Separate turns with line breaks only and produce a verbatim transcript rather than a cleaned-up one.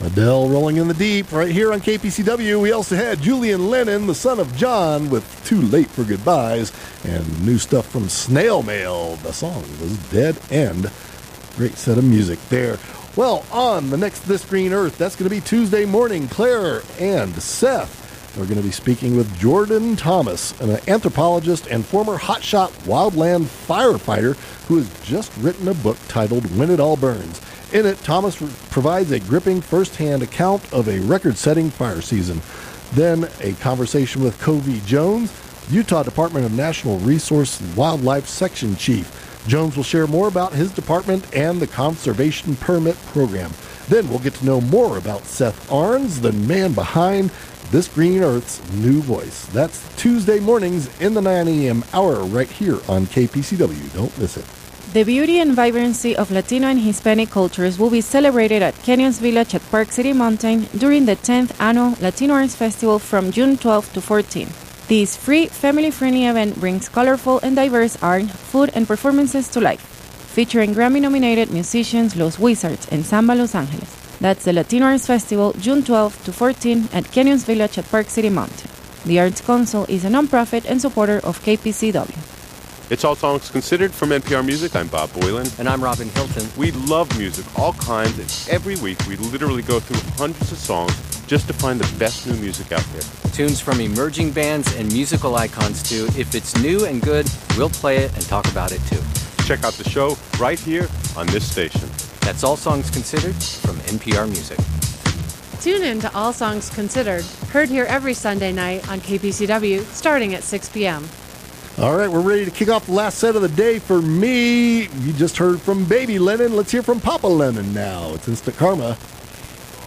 Adele rolling in the deep right here on K P C W. We also had Julian Lennon, the son of John, with Too Late for Goodbyes, and new stuff from Snail Mail. The song was Dead End. Great set of music there. Well, on the next This Green Earth, that's going to be Tuesday morning. Claire and Seth are going to be speaking with Jordan Thomas, an anthropologist and former hotshot wildland firefighter who has just written a book titled When It All Burns. In it, Thomas provides a gripping first-hand account of a record-setting fire season. Then a conversation with Covey Jones, Utah Department of Natural Resource Wildlife Section Chief. Jones will share more about his department and the Conservation Permit Program. Then we'll get to know more about Seth Arns, the man behind This Green Earth's new voice. That's Tuesday mornings in the nine a.m. hour right here on K P C W. Don't miss it.
The beauty and vibrancy of Latino and Hispanic cultures will be celebrated at Canyons Village at Park City Mountain during the tenth Annual Latino Arts Festival from June twelfth to fourteenth. This free, family-friendly event brings colorful and diverse art, food, and performances to life, featuring Grammy-nominated musicians Los Wizards and Samba Los Angeles. That's the Latino Arts Festival, June twelfth to fourteenth at Canyons Village at Park City Mountain. The Arts Council is a nonprofit and supporter of K P C W.
It's All Songs Considered from N P R Music. I'm Bob Boylan.
And I'm Robin Hilton.
We love music, all kinds, and every week we literally go through hundreds of songs just to find the best new music out there.
Tunes from emerging bands and musical icons, too. If it's new and good, we'll play it and talk about it, too.
Check out the show right here on this station.
That's All Songs Considered from N P R Music.
Tune in to All Songs Considered, heard here every Sunday night on K P C W, starting at six p.m.
All right, we're ready to kick off the last set of the day for me. You just heard from Baby Lennon. Let's hear from Papa Lennon now. It's Instant Karma.